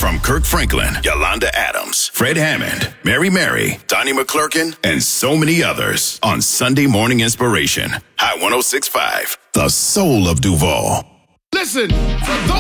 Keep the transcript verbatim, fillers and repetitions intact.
From Kirk Franklin, Yolanda Adams, Fred Hammond, Mary Mary, Donnie McClurkin, and so many others on Sunday Morning Inspiration. High one oh six point five, the soul of Duval. Listen, for those